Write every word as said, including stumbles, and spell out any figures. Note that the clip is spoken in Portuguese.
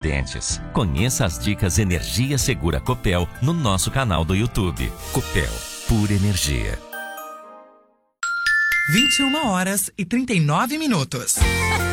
dentes. Conheça as dicas Energia Segura Copel no nosso canal do YouTube. Copel, pura energia. vinte e uma horas e trinta e nove minutos.